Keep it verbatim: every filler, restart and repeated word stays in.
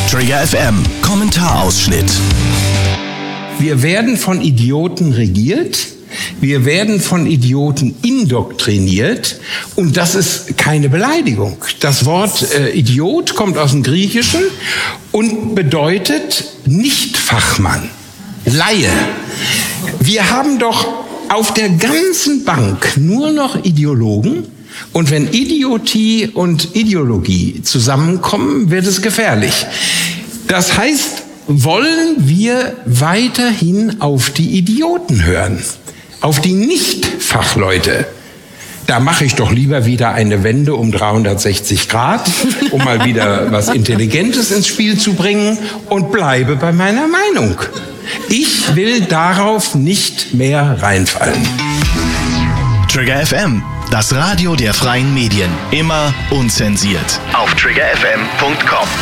Trigger F M, Kommentarausschnitt. Wir werden von Idioten regiert, wir werden von Idioten indoktriniert und das ist keine Beleidigung. Das Wort äh, Idiot kommt aus dem Griechischen und bedeutet Nicht-Fachmann, Laie. Wir haben doch auf der ganzen Bank nur noch Ideologen. Und wenn Idiotie und Ideologie zusammenkommen, wird es gefährlich. Das heißt, wollen wir weiterhin auf die Idioten hören, auf die Nicht-Fachleute? Da mache ich doch lieber wieder eine Wende um dreihundertsechzig Grad, um mal wieder was Intelligentes ins Spiel zu bringen und bleibe bei meiner Meinung. Ich will darauf nicht mehr reinfallen. Trigger F M, das Radio der freien Medien. Immer unzensiert. Auf trigger f m punkt com.